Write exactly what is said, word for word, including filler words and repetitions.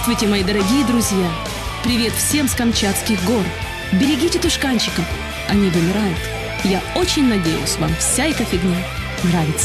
Здравствуйте, мои дорогие друзья! Привет всем с Камчатских гор! Берегите тушканчиков, они вымирают. Я очень надеюсь, вам вся эта фигня нравится.